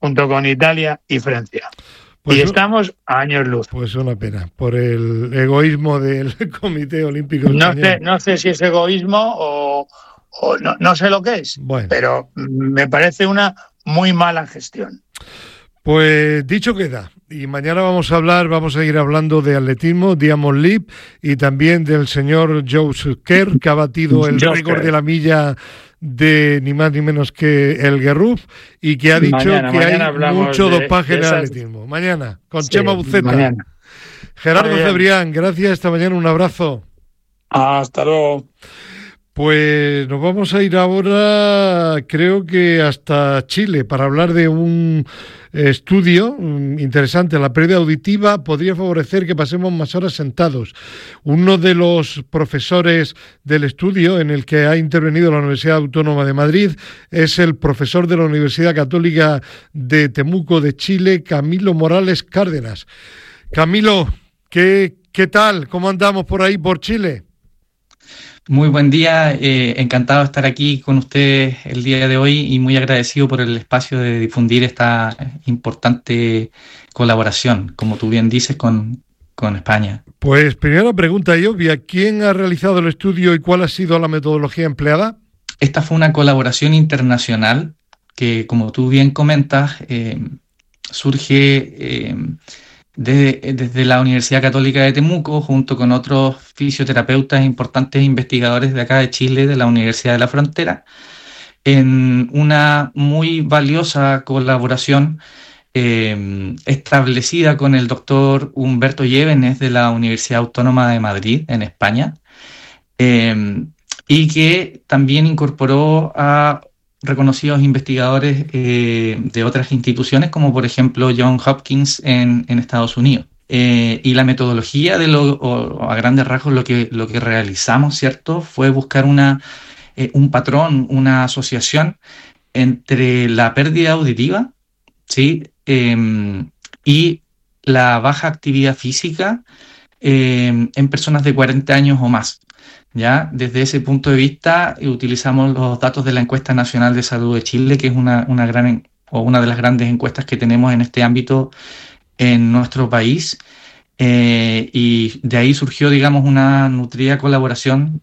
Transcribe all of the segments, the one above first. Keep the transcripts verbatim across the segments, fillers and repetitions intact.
junto con Italia y Francia. Pues y estamos a años luz. Pues una pena, por el egoísmo del Comité Olímpico Español. No sé, no sé si es egoísmo o, o no, no sé lo que es, bueno. pero me parece una muy mala gestión. Pues dicho queda, y mañana vamos a hablar, vamos a ir hablando de atletismo, Diamond Leap, y también del señor Joe Kerr, que ha batido el Joe récord Kerr. de la milla de ni más ni menos que el Guerruf, y que ha dicho mañana, que mañana hay mucho de, dopaje de en esas... el atletismo. Mañana, con sí, Chema Buceta. Mañana. Gerardo Cebrián, gracias, esta mañana un abrazo. Hasta luego. Pues nos vamos a ir ahora, creo que hasta Chile, para hablar de un estudio interesante. La pérdida auditiva podría favorecer que pasemos más horas sentados. Uno de los profesores del estudio en el que ha intervenido la Universidad Autónoma de Madrid es el profesor de la Universidad Católica de Temuco de Chile, Camilo Morales Cárdenas. Camilo, ¿qué, qué tal? ¿Cómo andamos por ahí, por Chile? Muy buen día, eh, encantado de estar aquí con ustedes el día de hoy y muy agradecido por el espacio de difundir esta importante colaboración, como tú bien dices, con, con España. Pues primera pregunta y obvia, ¿quién ha realizado el estudio y cuál ha sido la metodología empleada? Esta fue una colaboración internacional que, como tú bien comentas, eh, surge... Eh, De, desde la Universidad Católica de Temuco, junto con otros fisioterapeutas importantes investigadores de acá de Chile, de la Universidad de la Frontera, en una muy valiosa colaboración eh, establecida con el doctor Humberto Llévenes de la Universidad Autónoma de Madrid, en España, eh, y que también incorporó a reconocidos investigadores eh, de otras instituciones, como por ejemplo John Hopkins en, en Estados Unidos. Eh, y la metodología, de lo, o, a grandes rasgos, lo que, lo que realizamos, ¿cierto?, fue buscar una, eh, un patrón, una asociación entre la pérdida auditiva, ¿sí?, eh, y la baja actividad física eh, en personas de cuarenta años o más. Ya, desde ese punto de vista utilizamos los datos de la Encuesta Nacional de Salud de Chile, que es una, una gran o una de las grandes encuestas que tenemos en este ámbito en nuestro país, eh, y de ahí surgió, digamos, una nutrida colaboración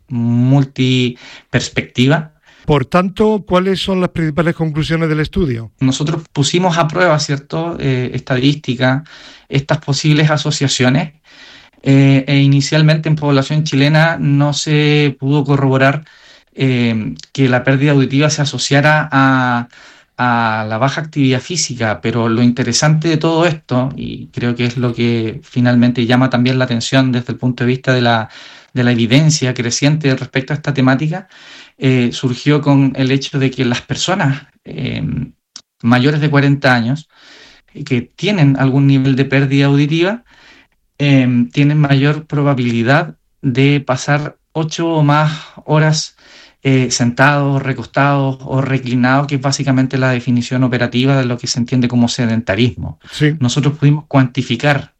multiperspectiva. Por tanto, ¿cuáles son las principales conclusiones del estudio? Nosotros pusimos a prueba, ¿cierto?, eh, estadística, estas posibles asociaciones. Eh, e inicialmente en población chilena no se pudo corroborar eh, que la pérdida auditiva se asociara a, a la baja actividad física, pero lo interesante de todo esto, y creo que es lo que finalmente llama también la atención desde el punto de vista de la, de la evidencia creciente respecto a esta temática, eh, surgió con el hecho de que las personas eh, mayores de cuarenta años que tienen algún nivel de pérdida auditiva Eh, tienen mayor probabilidad de pasar ocho o más horas eh, sentados, recostados o reclinados, que es básicamente la definición operativa de lo que se entiende como sedentarismo. Sí. Nosotros pudimos cuantificar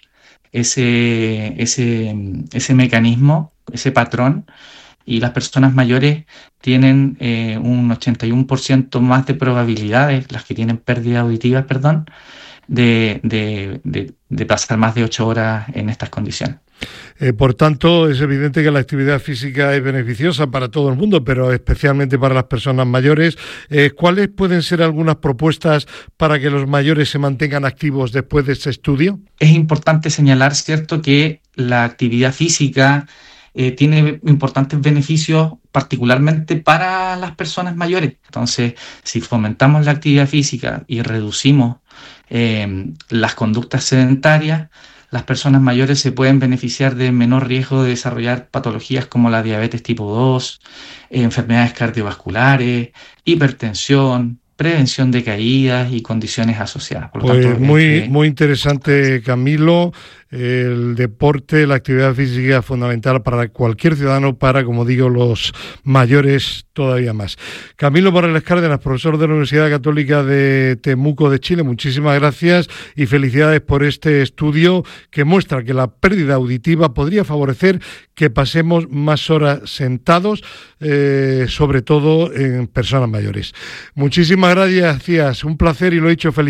ese, ese, ese mecanismo, ese patrón, y las personas mayores tienen eh, un ochenta y uno por ciento más de probabilidades, las que tienen pérdida auditiva, perdón, De, de, de, de pasar más de ocho horas en estas condiciones. Eh, por tanto, es evidente que la actividad física es beneficiosa para todo el mundo, pero especialmente para las personas mayores. Eh, ¿Cuáles pueden ser algunas propuestas para que los mayores se mantengan activos después de este estudio? Es importante señalar, ¿cierto?, que la actividad física eh, tiene importantes beneficios particularmente para las personas mayores. Entonces, si fomentamos la actividad física y reducimos Eh, las conductas sedentarias, las personas mayores se pueden beneficiar de menor riesgo de desarrollar patologías como la diabetes tipo dos, eh, enfermedades cardiovasculares, hipertensión, prevención de caídas y condiciones asociadas. Por lo pues tanto, muy, es que... muy interesante, Camilo. El deporte, la actividad física es fundamental para cualquier ciudadano, para, como digo, los mayores todavía más. Camilo Morales Cárdenas, profesor de la Universidad Católica de Temuco de Chile, muchísimas gracias y felicidades por este estudio que muestra que la pérdida auditiva podría favorecer que pasemos más horas sentados, eh, sobre todo en personas mayores. Muchísimas gracias, un placer y lo he dicho, felicidades.